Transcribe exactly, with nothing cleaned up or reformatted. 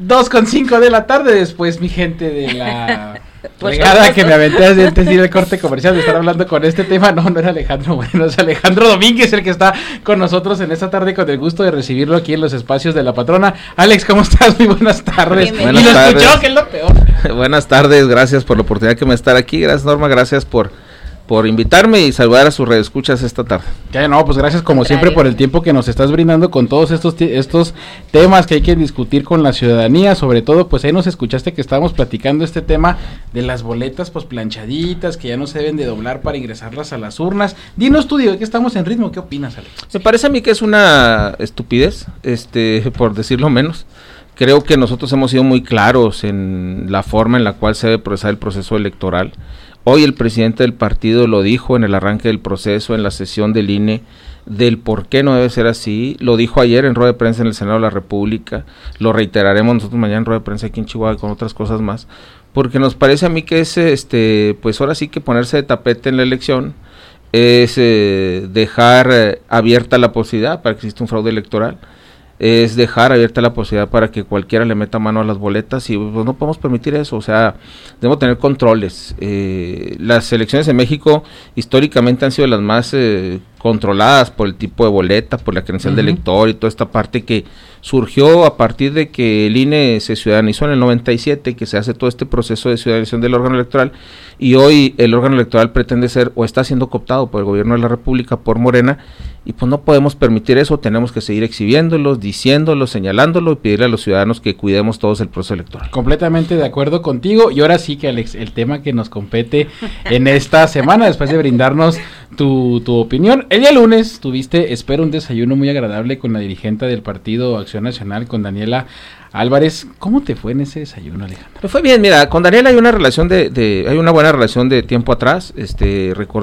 dos con cinco de la tarde, después mi gente de la regada que me aventé antes de ir al corte comercial de estar hablando con este tema. No, no era Alejandro Moreno, es Alejandro Domínguez el que está con nosotros en esta tarde, con el gusto de recibirlo aquí en los espacios de La Patrona. Alex, ¿cómo estás? Muy buenas tardes. Buenas y lo tardes. escuchó, que es lo peor. Buenas tardes, gracias por la oportunidad que me estar aquí. Gracias, Norma, gracias por por invitarme y saludar a sus radioescuchas esta tarde. Ya no, pues gracias como siempre por el tiempo que nos estás brindando con todos estos t- estos temas que hay que discutir con la ciudadanía, sobre todo pues ahí nos escuchaste que estábamos platicando este tema de las boletas pues planchaditas que ya no se deben de doblar para ingresarlas a las urnas. Dinos tú, digo, que estamos en ritmo, ¿qué opinas, Alex? Me parece a mí que es una estupidez, este, por decirlo menos. Creo que nosotros hemos sido muy claros en la forma en la cual se debe procesar el proceso electoral. Hoy el presidente del partido lo dijo en el arranque del proceso, en la sesión del I N E, del por qué no debe ser así. Lo dijo ayer en rueda de prensa en el Senado de la República, lo reiteraremos nosotros mañana en rueda de prensa aquí en Chihuahua con otras cosas más, porque nos parece a mí que es, este, pues ahora sí que ponerse de tapete en la elección, es eh, dejar eh, abierta la posibilidad para que exista un fraude electoral, es dejar abierta la posibilidad para que cualquiera le meta mano a las boletas y pues no podemos permitir eso. O sea, debemos tener controles. Eh, las elecciones en México históricamente han sido las más eh, controladas por el tipo de boleta, por la credencial uh-huh. del elector y toda esta parte que surgió a partir de que el I N E se ciudadanizó en el noventa y siete, que se hace todo este proceso de ciudadanización del órgano electoral, y hoy el órgano electoral pretende ser o está siendo cooptado por el gobierno de la República, por Morena, y pues no podemos permitir eso. Tenemos que seguir exhibiéndolos, diciéndolo, señalándolo y pedirle a los ciudadanos que cuidemos todos el proceso electoral. Completamente de acuerdo contigo, y ahora sí que Alex, el tema que nos compete en esta semana, después de brindarnos tu, tu opinión, el día lunes tuviste, espero, un desayuno muy agradable con la dirigente del Partido Acción Nacional, con Daniela Álvarez. ¿Cómo te fue en ese desayuno, Alejandro? Me fue bien, mira, con Daniela hay una relación de, de hay una buena relación de tiempo atrás, este, recordemos